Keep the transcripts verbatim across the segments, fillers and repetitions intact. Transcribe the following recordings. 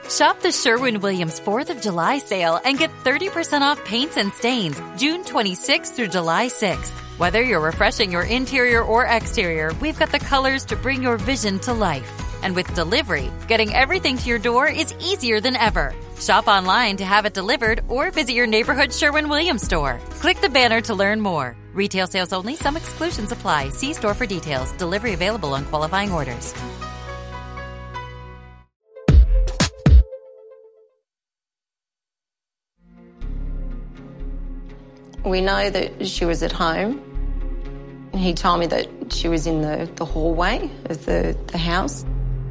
Shop the Sherwin-Williams fourth of July sale and get thirty percent off paints and stains June twenty-sixth through July sixth. Whether you're refreshing your interior or exterior, we've got the colors to bring your vision to life. And with delivery, getting everything to your door is easier than ever. Shop online to have it delivered or visit your neighborhood Sherwin-Williams store. Click the banner to learn more. Retail sales only. Some exclusions apply. See store for details. Delivery available on qualifying orders. We know that she was at home. He told me that she was in the, the hallway of the, the house.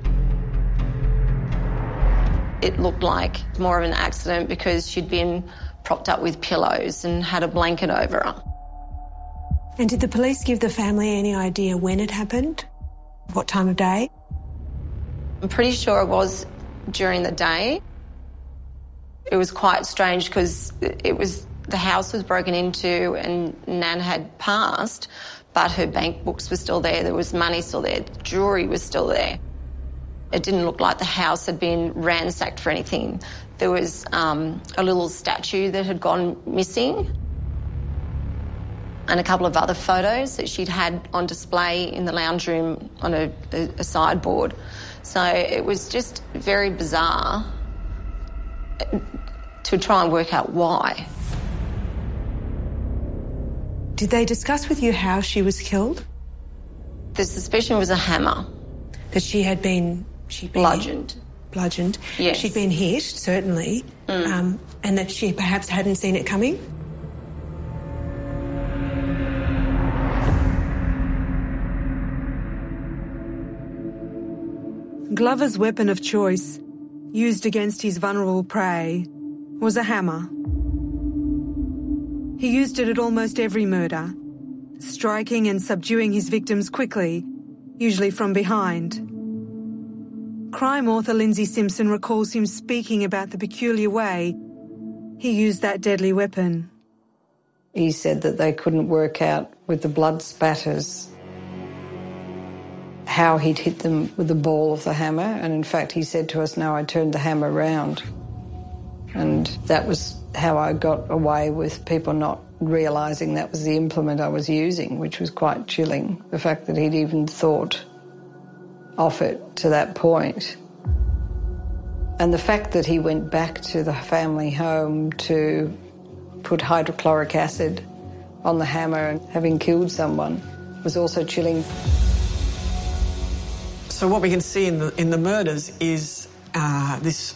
It looked like more of an accident because she'd been propped up with pillows and had a blanket over her. And did the police give the family any idea when it happened? What time of day? I'm pretty sure it was during the day. It was quite strange because it was the house was broken into and Nan had passed, but her bank books were still there. There was money still there. The jewellery was still there. It didn't look like the house had been ransacked for anything. There was um, a little statue that had gone missing and a couple of other photos that she'd had on display in the lounge room on a, a, a sideboard. So it was just very bizarre to try and work out why. Did they discuss with you how she was killed? The suspicion was a hammer. That she had been... She'd been bludgeoned. Hit, bludgeoned. Yes. She'd been hit, certainly, mm. um, and that she perhaps hadn't seen it coming? Glover's weapon of choice, used against his vulnerable prey, was a hammer. He used it at almost every murder, striking and subduing his victims quickly, usually from behind. Crime author Lindsay Simpson recalls him speaking about the peculiar way he used that deadly weapon. He said that they couldn't work out with the blood spatters how he'd hit them with the ball of the hammer, and in fact he said to us, no, I turned the hammer round. And that was how I got away with people not realising that was the implement I was using, which was quite chilling, the fact that he'd even thought of it to that point. And the fact that he went back to the family home to put hydrochloric acid on the hammer and having killed someone was also chilling. So what we can see in the, in the murders is uh, this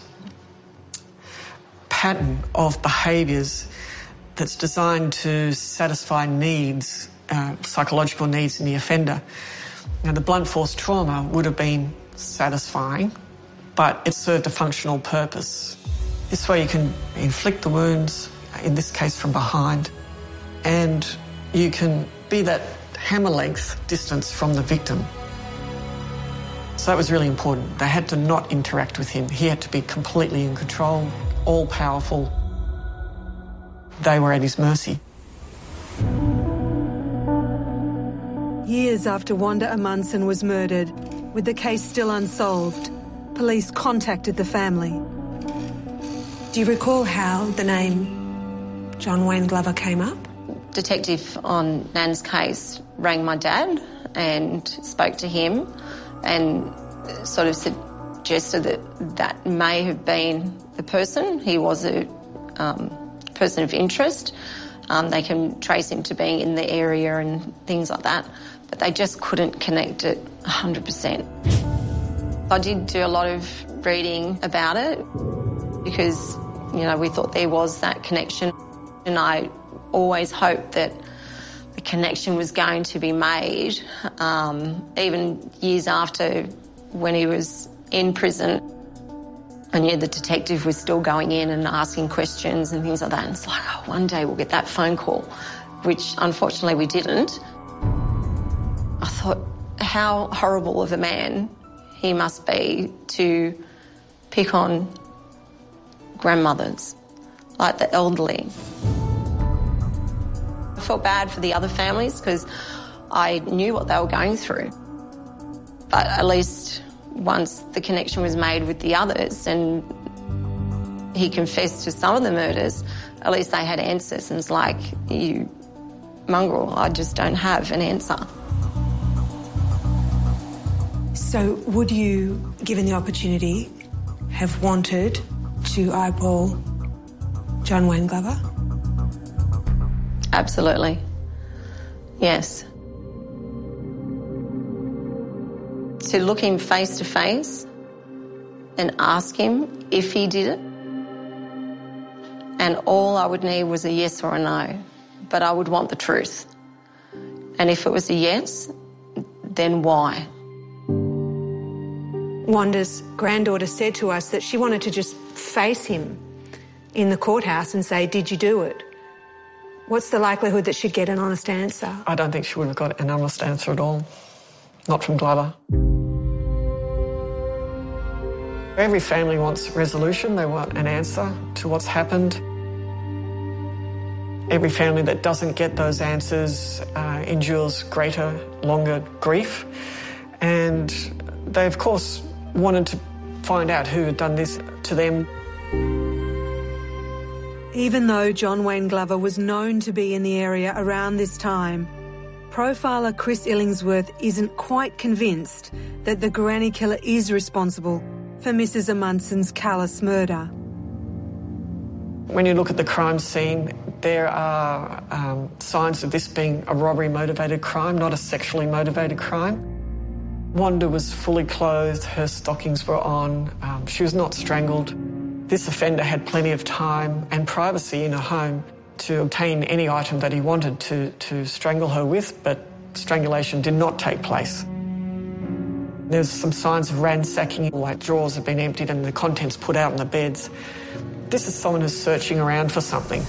pattern of behaviours that's designed to satisfy needs, uh, psychological needs in the offender. Now, the blunt force trauma would have been satisfying, but it served a functional purpose. This way you can inflict the wounds, in this case from behind, and you can be that hammer length distance from the victim. So that was really important. They had to not interact with him. He had to be completely in control, all-powerful. They were at his mercy. Years after Wanda Amundsen was murdered, with the case still unsolved, police contacted the family. Do you recall how the name John Wayne Glover came up? Detective on Nan's case rang my dad and spoke to him and sort of suggested that that may have been the person. He was a um, person of interest. Um, they can trace him to being in the area and things like that, but they just couldn't connect it one hundred percent. I did do a lot of reading about it because, you know, we thought there was that connection, and I always hoped that the connection was going to be made, um, even years after when he was in prison. I knew the detective was still going in and asking questions and things like that. And it's like, oh, one day we'll get that phone call, which unfortunately we didn't. I thought, how horrible of a man he must be to pick on grandmothers, like the elderly. I felt bad for the other families because I knew what they were going through. But at least once the connection was made with the others and he confessed to some of the murders, at least they had answers. And it's like, you mongrel, I just don't have an answer. So would you, given the opportunity, have wanted to eyeball John Wayne Glover? Absolutely. Yes. To look him face to face and ask him if he did it. And all I would need was a yes or a no. But I would want the truth. And if it was a yes, then why? Wanda's granddaughter said to us that she wanted to just face him in the courthouse and say, did you do it? What's the likelihood that she'd get an honest answer? I don't think she would have got an honest answer at all. Not from Glover. Every family wants resolution. They want an answer to what's happened. Every family that doesn't get those answers uh, endures greater, longer grief. And they, of course, wanted to find out who had done this to them. Even though John Wayne Glover was known to be in the area around this time, profiler Chris Illingsworth isn't quite convinced that the granny killer is responsible for Missus Amundson's callous murder. When you look at the crime scene, there are um, signs of this being a robbery-motivated crime, not a sexually motivated crime. Wanda was fully clothed, her stockings were on, um, she was not strangled. This offender had plenty of time and privacy in her home to obtain any item that he wanted to, to strangle her with, but strangulation did not take place. There's some signs of ransacking, like drawers have been emptied and the contents put out on the beds. This is someone who's searching around for something.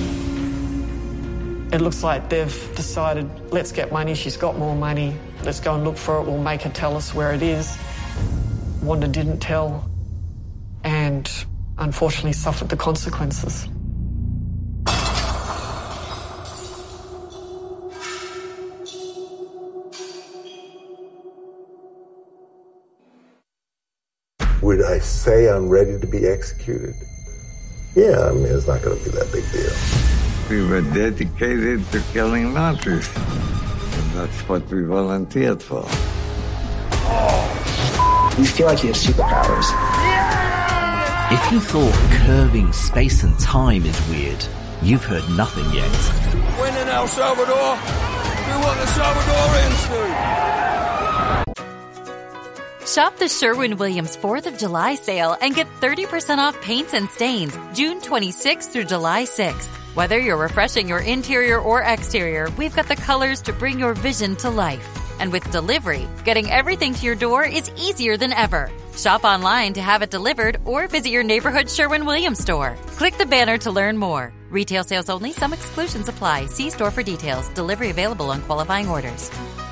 It looks like they've decided, let's get money, she's got more money, let's go and look for it, we'll make her tell us where it is. Wanda didn't tell and unfortunately suffered the consequences. Would I say I'm ready to be executed? Yeah, I mean, it's not going to be that big deal. We were dedicated to killing Nazis. And that's what we volunteered for. Oh, you feel like you have superpowers. Yeah! If you thought curving space and time is weird, you've heard nothing yet. When in El Salvador, do what the Salvadorians do. Shop the Sherwin-Williams fourth of July sale and get thirty percent off paints and stains June twenty-sixth through July sixth. Whether you're refreshing your interior or exterior, we've got the colors to bring your vision to life. And with delivery, getting everything to your door is easier than ever. Shop online to have it delivered or visit your neighborhood Sherwin-Williams store. Click the banner to learn more. Retail sales only. Some exclusions apply. See store for details. Delivery available on qualifying orders.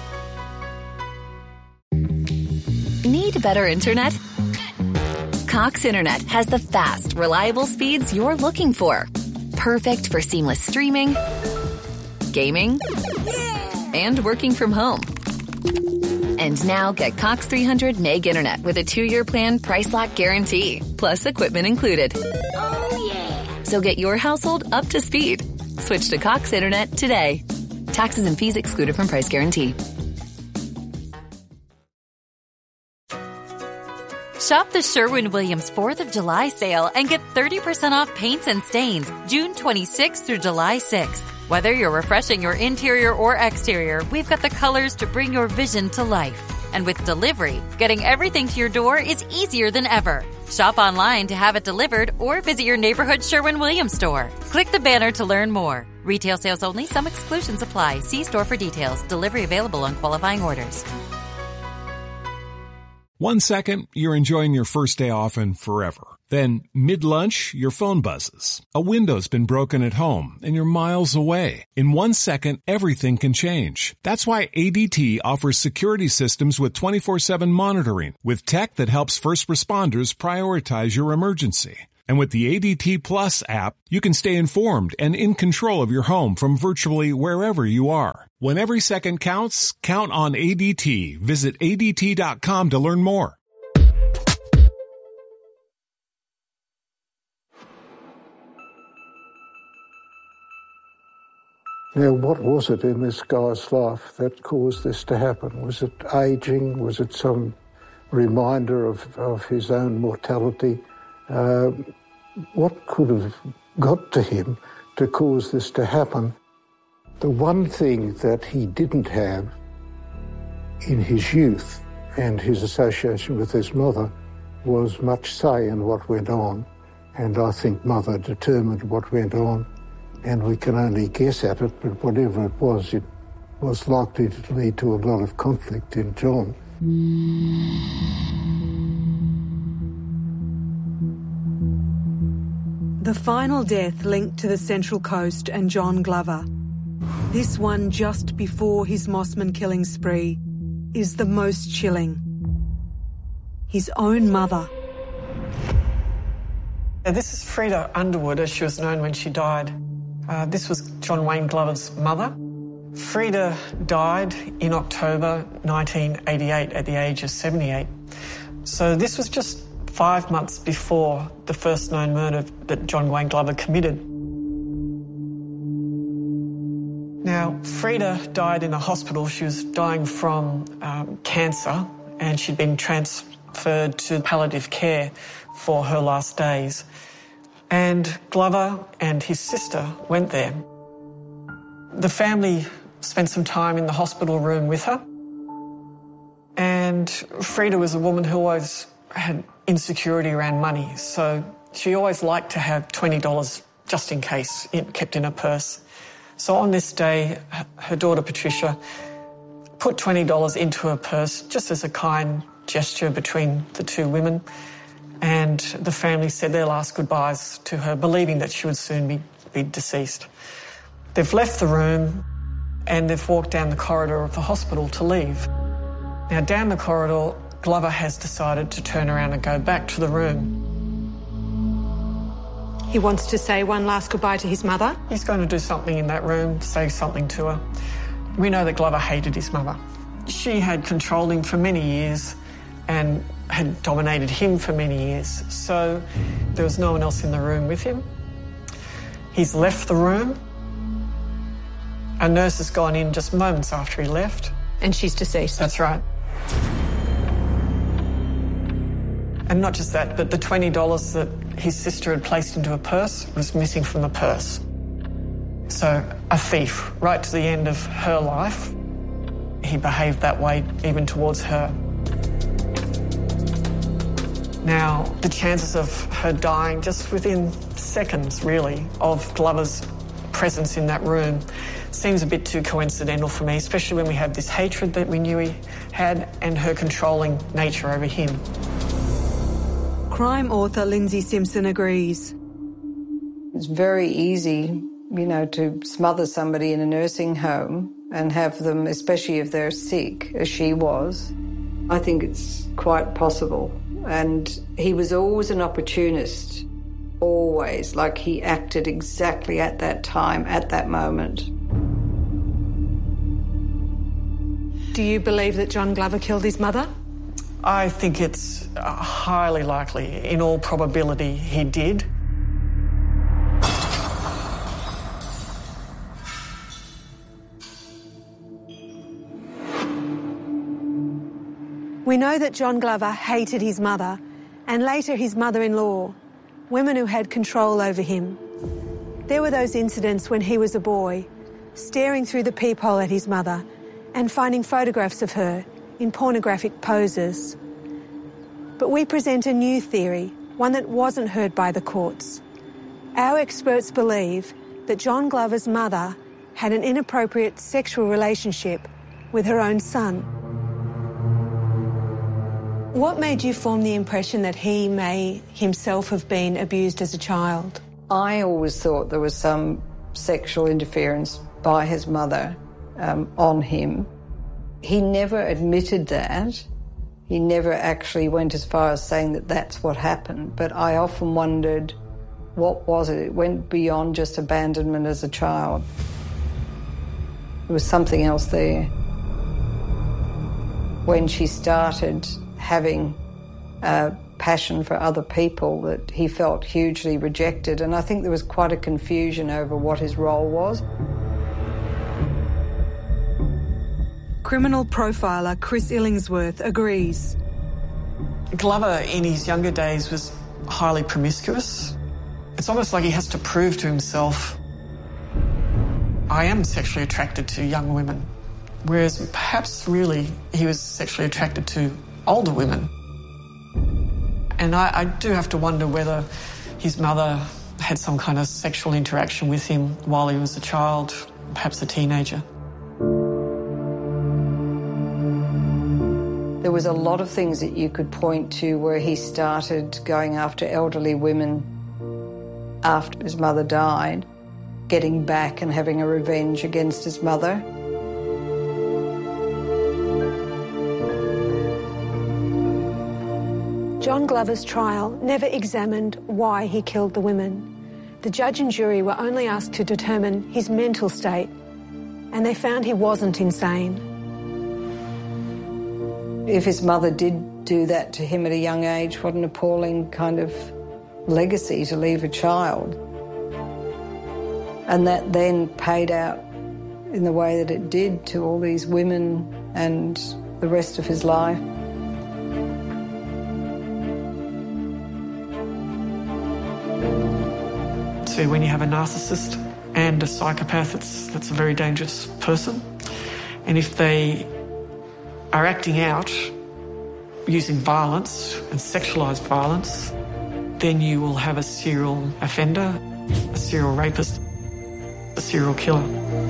Need better internet? Cox Internet has the fast, reliable speeds you're looking for. Perfect for seamless streaming, gaming, and working from home. And now get Cox three hundred meg internet with a two-year plan price lock guarantee, plus equipment included. Oh, yeah. So get your household up to speed. Switch to Cox Internet today. Taxes and fees excluded from price guarantee. Shop the Sherwin-Williams fourth of July sale and get thirty percent off paints and stains June twenty-sixth through July sixth. Whether you're refreshing your interior or exterior, we've got the colors to bring your vision to life. And with delivery, getting everything to your door is easier than ever. Shop online to have it delivered or visit your neighborhood Sherwin-Williams store. Click the banner to learn more. Retail sales only. Some exclusions apply. See store for details. Delivery available on qualifying orders. One second, you're enjoying your first day off and forever. Then, mid-lunch, your phone buzzes. A window's been broken at home and you're miles away. In one second, everything can change. That's why A D T offers security systems with twenty-four seven monitoring, with tech that helps first responders prioritize your emergency. And with the A D T Plus app, you can stay informed and in control of your home from virtually wherever you are. When every second counts, count on A D T. Visit A D T dot com to learn more. Now, what was it in this guy's life that caused this to happen? Was it ageing? Was it some reminder of, of his own mortality? Uh, what could have got to him to cause this to happen? The one thing that he didn't have in his youth and his association with his mother was much say in what went on. And I think Mother determined what went on, and we can only guess at it, but whatever it was, it was likely to lead to a lot of conflict in John. The final death linked to the Central Coast and John Glover, this one just before his Mossman killing spree, is the most chilling. His own mother. This is Freda Underwood, as she was known when she died. Uh, this was John Wayne Glover's mother. Freda died in October nineteen eighty-eight at the age of seventy-eight. So this was just five months before the first known murder that John Wayne Glover committed. Now, Freda died in a hospital. She was dying from um, cancer, and she'd been transferred to palliative care for her last days. And Glover and his sister went there. The family spent some time in the hospital room with her. And Freda was a woman who always had insecurity around money, so she always liked to have twenty dollars just in case, kept in her purse. So on this day, her daughter Patricia put twenty dollars into her purse just as a kind gesture between the two women, and the family said their last goodbyes to her, believing that she would soon be, be deceased. They've left the room and they've walked down the corridor of the hospital to leave. Now, down the corridor, Glover has decided to turn around and go back to the room. He wants to say one last goodbye to his mother? He's going to do something in that room, say something to her. We know that Glover hated his mother. She had controlled him for many years and had dominated him for many years, so there was no one else in the room with him. He's left the room. A nurse has gone in just moments after he left. And she's deceased? That's right. And not just that, but the twenty dollars that his sister had placed into her purse was missing from the purse. So a thief, right to the end of her life, he behaved that way even towards her. Now, the chances of her dying just within seconds, really, of Glover's presence in that room seems a bit too coincidental for me, especially when we have this hatred that we knew he had and her controlling nature over him. Crime author Lindsay Simpson agrees. It's very easy, you know, to smother somebody in a nursing home and have them, especially if they're sick, as she was. I think it's quite possible. And he was always an opportunist, always, like he acted exactly at that time, at that moment. Do you believe that John Glover killed his mother? I think it's uh, highly likely, in all probability, he did. We know that John Glover hated his mother and later his mother-in-law, women who had control over him. There were those incidents when he was a boy, staring through the peephole at his mother and finding photographs of her in pornographic poses. But we present a new theory, one that wasn't heard by the courts. Our experts believe that John Glover's mother had an inappropriate sexual relationship with her own son. What made you form the impression that he may himself have been abused as a child? I always thought there was some sexual interference by his mother um, on him. He never admitted that. He never actually went as far as saying that that's what happened. But I often wondered, what was it? It went beyond just abandonment as a child. There was something else there. When she started having a passion for other people, that he felt hugely rejected, and I think there was quite a confusion over what his role was. Criminal profiler Chris Illingsworth agrees. Glover in his younger days was highly promiscuous. It's almost like he has to prove to himself, I am sexually attracted to young women, whereas perhaps really he was sexually attracted to older women. And I, I do have to wonder whether his mother had some kind of sexual interaction with him while he was a child, perhaps a teenager. There was a lot of things that you could point to where he started going after elderly women after his mother died, getting back and having a revenge against his mother. John Glover's trial never examined why he killed the women. The judge and jury were only asked to determine his mental state, and they found he wasn't insane. If his mother did do that to him at a young age, what an appalling kind of legacy to leave a child. And that then paid out in the way that it did to all these women and the rest of his life. So when you have a narcissist and a psychopath, it's, that's a very dangerous person. And if they are acting out using violence and sexualised violence, then you will have a serial offender, a serial rapist, a serial killer.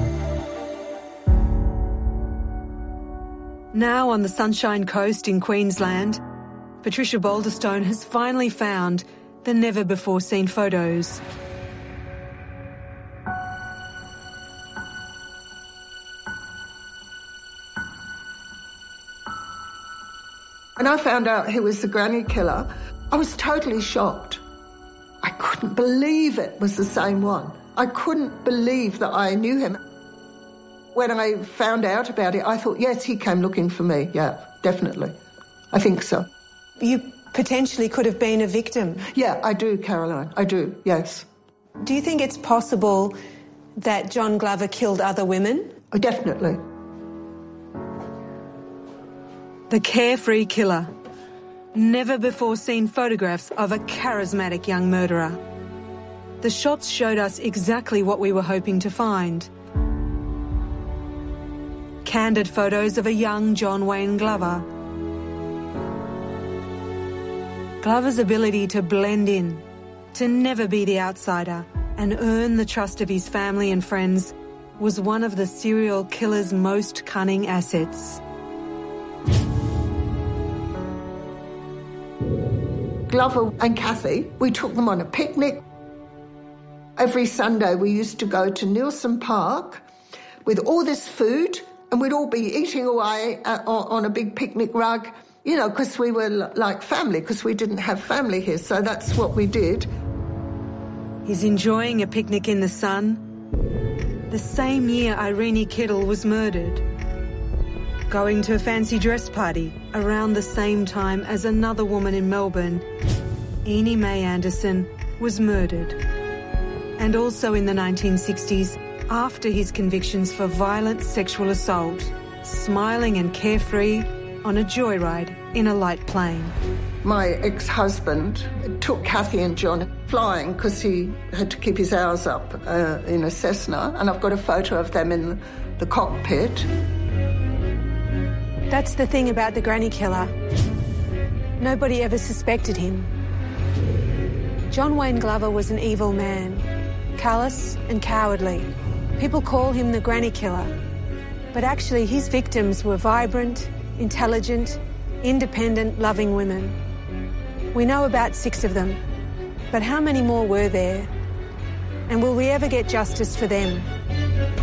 Now on the Sunshine Coast in Queensland, Patricia Balderstone has finally found the never-before-seen photos. When I found out he was the granny killer, I was totally shocked. I couldn't believe it was the same one. I couldn't believe that I knew him. When I found out about it, I thought, yes, he came looking for me. Yeah, definitely. I think so. You potentially could have been a victim. Yeah, I do, Caroline. I do, yes. Do you think it's possible that John Glover killed other women? Oh, definitely. The carefree killer. Never-before-seen photographs of a charismatic young murderer. The shots showed us exactly what we were hoping to find. Candid photos of a young John Wayne Glover. Glover's ability to blend in, to never be the outsider, and earn the trust of his family and friends was one of the serial killer's most cunning assets. Glover and Kathy, we took them on a picnic. Every Sunday we used to go to Neilson Park with all this food, and we'd all be eating away at, on a big picnic rug, you know, because we were like family, because we didn't have family here, so that's what we did. He's enjoying a picnic in the sun. The same year Irene Kittle was murdered. Going to a fancy dress party around the same time as another woman in Melbourne, Enid May Anderson, was murdered. And also in the nineteen sixties, after his convictions for violent sexual assault, smiling and carefree on a joyride in a light plane. My ex-husband took Kathy and John flying because he had to keep his hours up uh, in a Cessna, and I've got a photo of them in the cockpit. That's the thing about the granny killer. Nobody ever suspected him. John Wayne Glover was an evil man, callous and cowardly. People call him the granny killer. But actually his victims were vibrant, intelligent, independent, loving women. We know about six of them, but how many more were there? And will we ever get justice for them?